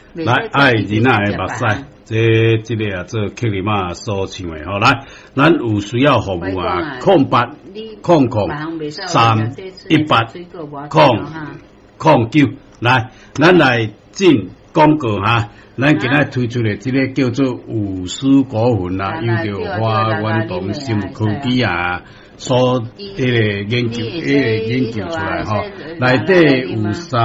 来爱人仔的目屎，这个啊做克里马所唱的吼。来，咱有需要服务啊，0800 318 来，咱来进广告哈。咱今日推出的这个叫做五思股份啊，由着华远同生物科技啊所研究出来吼，内底有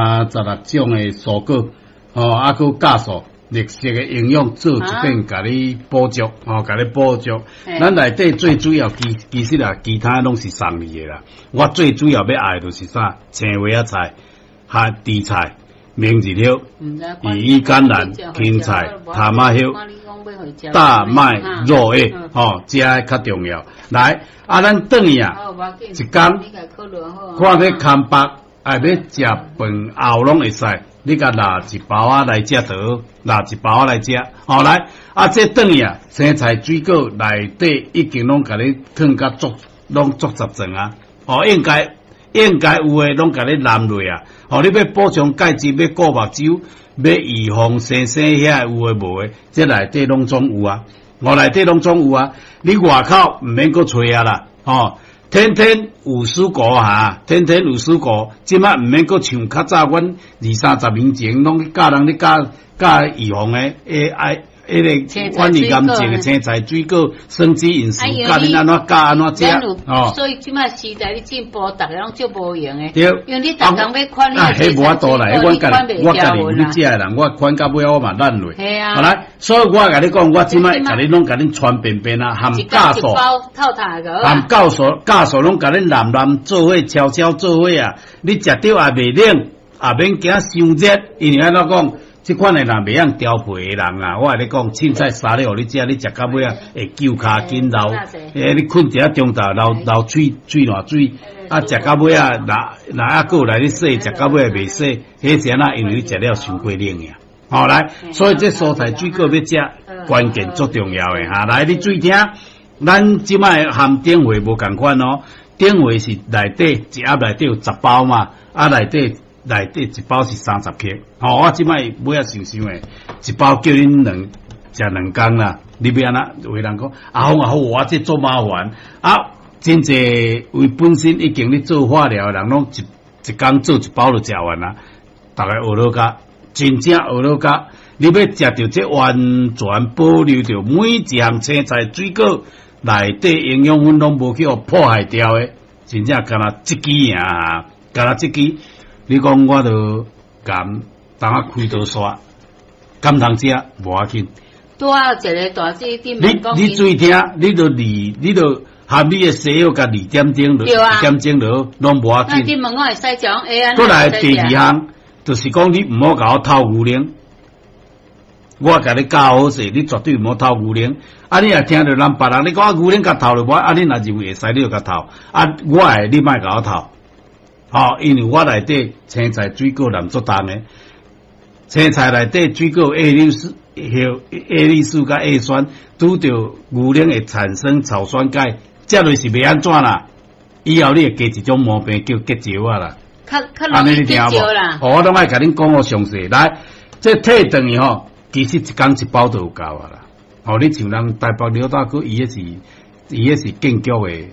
36种的蔬果，啊，佮加速绿色的营养做一遍，甲你补足，甲你补足。咱内底最主要其实啊，其他拢是送你的啦。我最主要要爱就是啥，青花仔菜、和地菜。明日叶、羽衣甘蓝、芹菜、塔马叶、大麦、肉叶，这较重要。来，咱等伊啊，一天看要空白，要食饭后拢会使。你甲拿一包仔来食得，拿一包仔来食。来，这等伊啊，生菜水果内底已经拢甲你烫甲拢足十层啊。应该有诶，拢甲你揽落啊。你要补充钙质，要顾目睭，要预防生遐有诶无诶，这内底拢总有啊。内底拢总有啊。你外口毋免搁找啊啦。天天有蔬果哈，天天有蔬果，即摆毋免搁像较早阮20-30年前拢去教人咧教预防诶个管理感情的青菜水果、生机饮食，教恁安怎教安怎食。 所以即摆时代你进步，逐个拢足无用诶。 对， 因为你逐工要管你的迄无法度啦，我家己有咧食诶人，我管到尾我嘛烂落。 系啊。 好来，所以我甲你讲，我即摆甲你拢甲恁传便便啊，含酵素，含酵素拢甲恁揽做伙，悄悄做伙啊。你食着也袂冷，也免惊伤热，因为安怎讲？即款诶人袂晓调配诶人啊，我甲你讲，凊彩杀了互你食，你食到尾啊会揪骹筋流，你困伫中昼流水烂水，食到尾啊，若个来你洗，食到尾袂洗，迄时啊，因为你食了伤过冷呀。来，所以这蔬菜水果要食，关键足重要诶哈。来，你注意听，咱即摆含碘货无共款哦，碘货是内底一盒内底有10包嘛，内底一包是30克，我即摆买想诶，一包叫恁食2工啦。你要安怎？有人讲好，我这做麻烦真济为本身已经咧做化疗诶人，拢一工做一包就食完啦。大概学落甲，真正学落甲，你要食到这完全保留着每一项青菜水果内底营养分拢无去互破坏掉诶，真正干那一支啊，干那一支。你讲我著甘当开刀刷，甘通食无要紧。 拄啊一个大姐顶你注意听，你著含你诶西药甲2点钟落，2点钟落拢无要紧。 那你问我会使讲 A 过来第2项，就是讲你毋好甲我偷牛奶。我甲你教好势，你绝对毋好偷牛奶。你若听着人别人你讲牛奶甲偷落，你若认为会使，你就甲偷。我诶，你莫甲我偷。因为我内底青菜水果含足重诶，青菜内底水果 A 粒素甲 A 酸，拄着牛奶会产生草酸钙，这就是袂安怎啦。以后你会加一种毛病叫结石啊啦。 较容易结石啦。 我都莫甲恁讲详细。来，这退等于其实一工一包就有够啊啦。你像人台北刘大哥，伊也是建筑诶。